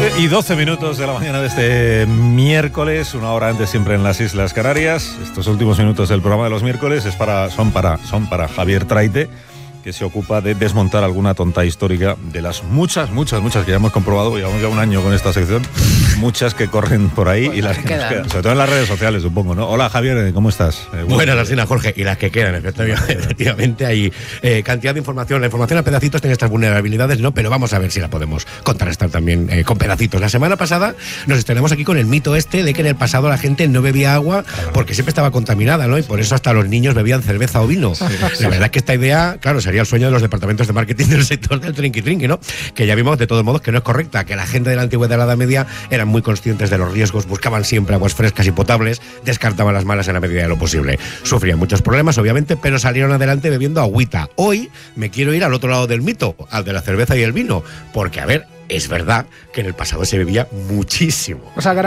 7:12 de la mañana de este miércoles, una hora antes siempre en las Islas Canarias. Estos últimos minutos del programa de los miércoles son para Javier Traite, que se ocupa de desmontar alguna tonta histórica de las muchas que ya hemos comprobado. Llevamos ya un año con esta sección, muchas que corren por ahí, pues y las que nos quedan, sobre todo en las redes sociales, supongo, ¿no? Hola, Javier, ¿cómo estás? Buenas, Arsina, Jorge, y las que quedan, efectivamente hay cantidad de información. La información a pedacitos tiene estas vulnerabilidades, ¿no? Pero vamos a ver si la podemos contrarrestar también con pedacitos. La semana pasada nos estrenamos aquí con el mito este de que en el pasado la gente no bebía agua porque siempre estaba contaminada, ¿no? Y por eso hasta los niños bebían cerveza o vino. La verdad es que esta idea, claro, sería el sueño de los departamentos de marketing del sector del trinqui-trinqui, ¿no? Que ya vimos de todos modos que no es correcta, que la gente de la antigüedad de la Edad Media eran muy conscientes de los riesgos, buscaban siempre aguas frescas y potables, descartaban las malas en la medida de lo posible. Sufrían muchos problemas, obviamente, pero salieron adelante bebiendo agüita. Hoy me quiero ir al otro lado del mito, al de la cerveza y el vino, porque, a ver, es verdad que en el pasado se bebía muchísimo. O sea,